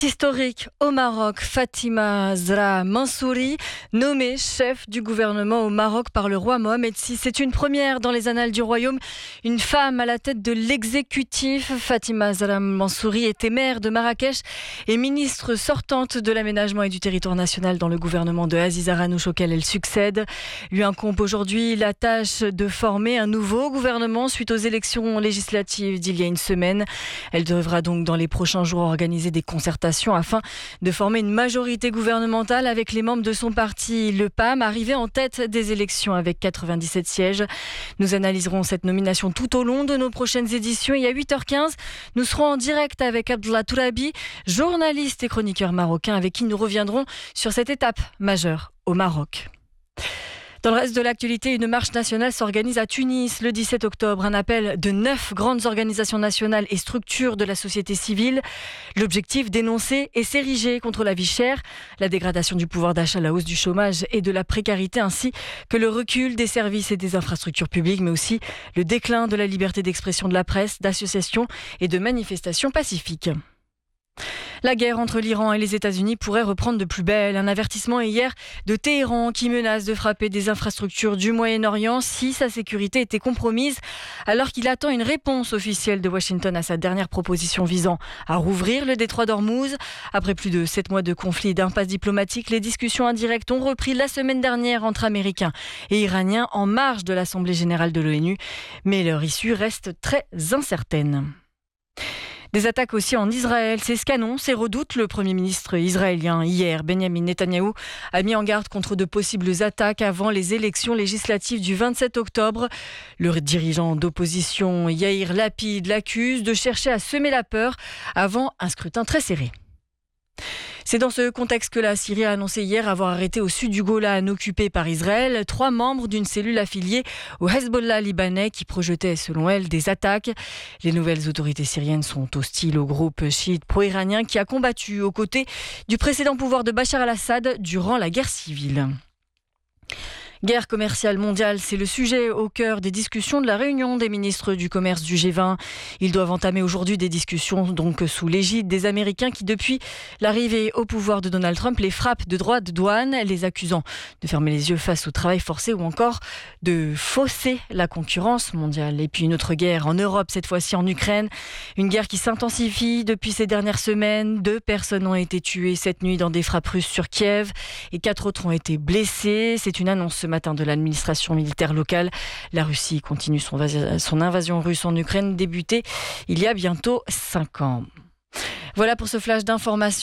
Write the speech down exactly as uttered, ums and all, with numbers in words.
Historique au Maroc, Fatima Zahra Mansouri, nommée chef du gouvernement au Maroc par le roi Mohamed six. C'est une première dans les annales du royaume. Une femme à la tête de l'exécutif. Fatima Zahra Mansouri était maire de Marrakech et ministre sortante de l'aménagement et du territoire national dans le gouvernement de Aziz Ranouch auquel elle succède. Lui incombe aujourd'hui la tâche de former un nouveau gouvernement suite aux élections législatives d'il y a une semaine. Elle devra donc dans les prochains jours organiser des concertations afin de former une majorité gouvernementale avec les membres de son parti, le P A M, arrivé en tête des élections avec quatre-vingt-dix-sept sièges. Nous analyserons cette nomination tout au long de nos prochaines éditions. Et à huit heures quinze, nous serons en direct avec Abdullah Tourabi, journaliste et chroniqueur marocain, avec qui nous reviendrons sur cette étape majeure au Maroc. Dans le reste de l'actualité, une marche nationale s'organise à Tunis le dix-sept octobre. Un appel de neuf grandes organisations nationales et structures de la société civile. L'objectif, dénoncer et s'ériger contre la vie chère, la dégradation du pouvoir d'achat, la hausse du chômage et de la précarité, ainsi que le recul des services et des infrastructures publiques, mais aussi le déclin de la liberté d'expression de la presse, d'associations et de manifestations pacifiques. La guerre entre l'Iran et les États-Unis pourrait reprendre de plus belle. Un avertissement hier de Téhéran qui menace de frapper des infrastructures du Moyen-Orient si sa sécurité était compromise, alors qu'il attend une réponse officielle de Washington à sa dernière proposition visant à rouvrir le détroit d'Ormuz. Après plus de sept mois de conflit et d'impasse diplomatique, les discussions indirectes ont repris la semaine dernière entre Américains et Iraniens en marge de l'Assemblée générale de l'ONU, mais leur issue reste très incertaine. Des attaques aussi en Israël, c'est ce qu'annonce et redoute le Premier ministre israélien. Hier, Benjamin Netanyahou a mis en garde contre de possibles attaques avant les élections législatives du vingt-sept octobre. Le dirigeant d'opposition Yair Lapid l'accuse de chercher à semer la peur avant un scrutin très serré. C'est dans ce contexte que la Syrie a annoncé hier avoir arrêté au sud du Golan, occupé par Israël, trois membres d'une cellule affiliée au Hezbollah libanais qui projetait, selon elle, des attaques. Les nouvelles autorités syriennes sont hostiles au groupe chiite pro-iranien qui a combattu aux côtés du précédent pouvoir de Bachar al-Assad durant la guerre civile. Guerre commerciale mondiale, c'est le sujet au cœur des discussions de la réunion des ministres du commerce du G vingt. Ils doivent entamer aujourd'hui des discussions donc sous l'égide des Américains qui, depuis l'arrivée au pouvoir de Donald Trump, les frappent de droits de douane, les accusant de fermer les yeux face au travail forcé ou encore de fausser la concurrence mondiale. Et puis une autre guerre en Europe, cette fois-ci en Ukraine. Une guerre qui s'intensifie depuis ces dernières semaines. Deux personnes ont été tuées cette nuit dans des frappes russes sur Kiev et quatre autres ont été blessées. C'est une annonce ce matin de l'administration militaire locale. La Russie continue son, vas- son invasion russe en Ukraine, débutée il y a bientôt cinq ans. Voilà pour ce flash d'informations.